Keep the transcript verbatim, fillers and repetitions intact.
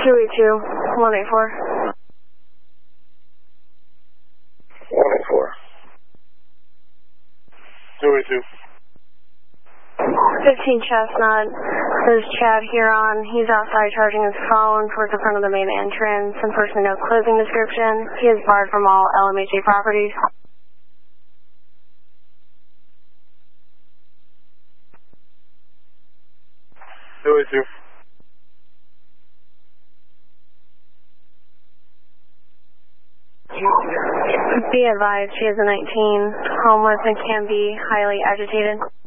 two eight two, one eight four. one eight four. two eight two. fifteen Chestnut. There's Chad Huron. He's outside charging his phone towards the front of the main entrance. Unfortunately, no closing description. He is barred from all L M H A properties. two eight two. Be advised, she is a nineteen, homeless and can be highly agitated.